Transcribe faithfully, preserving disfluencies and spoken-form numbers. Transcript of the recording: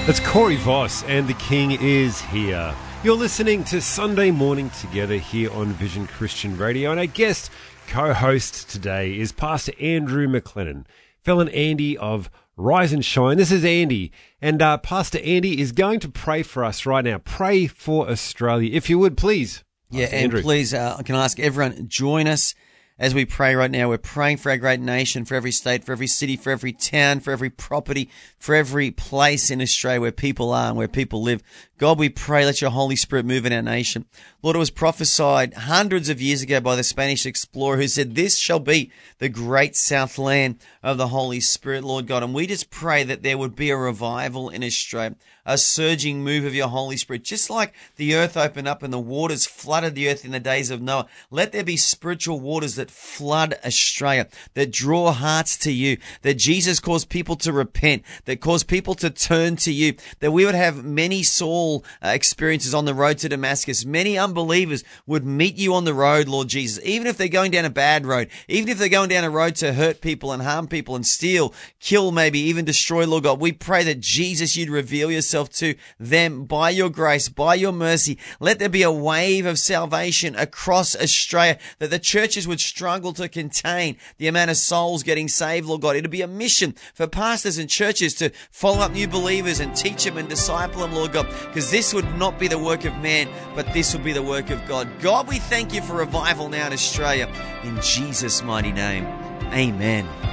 That's Corey Voss, and the King is here. You're listening to Sunday Morning Together here on Vision Christian Radio, and our guest co-host today is Pastor Andrew McLennan, fellow Andy of Rise and Shine. This is Andy, and uh, Pastor Andy is going to pray for us right now. Pray for Australia, if you would, please. Yeah, Pastor and Andrew. please, uh, can I ask everyone, join us as we pray right now. We're praying for our great nation, for every state, for every city, for every town, for every property, for every place in Australia where people are and where people live. God, we pray, let your Holy Spirit move in our nation. Lord, it was prophesied hundreds of years ago by the Spanish explorer who said, this shall be the great Southland of the Holy Spirit, Lord God. And we just pray that there would be a revival in Australia, a surging move of your Holy Spirit, just like the earth opened up and the waters flooded the earth in the days of Noah. Let there be spiritual waters that flood Australia, that draw hearts to you, that Jesus caused people to repent, that caused people to turn to you, that we would have many Saul uh, experiences on the road to Damascus. Many unbelievers would meet you on the road, Lord Jesus, even if they're going down a bad road, even if they're going down a road to hurt people and harm people and steal, kill, maybe even destroy, Lord God. We pray that Jesus, you'd reveal yourself to them by your grace, by your mercy. Let there be a wave of salvation across Australia that the churches would struggle to contain the amount of souls getting saved, Lord God. It'd be a mission for pastors and churches to follow up new believers and teach them and disciple them, Lord God, because this would not be the work of man, but this would be the work of God. God, we thank you for revival now in Australia. In Jesus' mighty name, amen.